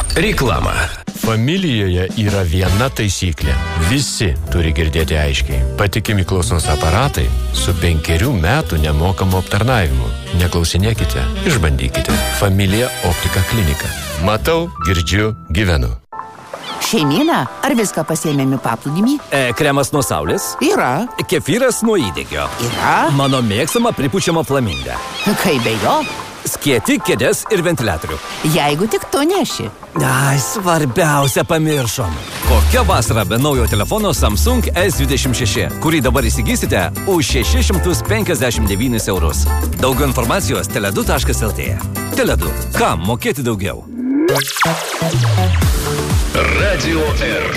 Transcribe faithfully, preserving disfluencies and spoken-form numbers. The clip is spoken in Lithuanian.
Reklama. Familijoje yra viena taisyklė. Visi turi girdėti aiškiai. Patikimi klausos aparatai su penkerių metų nemokamu aptarnavimu. Neklausinėkite, išbandykite. Familija Optika klinika. Matau, girdžiu, gyvenu. Šeimyna, ar viską pasiėmėme paplūdimį? E, kremas nuo saulės? Yra. Kefyras nuo įdegio? Yra. Mano mėgstama pripučiama flaminga. Kaip be jo? Skėti, kėdės ir ventiliatorių. Jeigu tik tu neši. Ai, svarbiausia pamiršom. Kokia vasara be naujo telefono Samsung S dvidešimt šeši, kurį dabar įsigysite už šešis šimtus penkiasdešimt devynis eurus. Daugiau informacijos teledu taškas lt. Teledu. Kam mokėti daugiau? Radio R.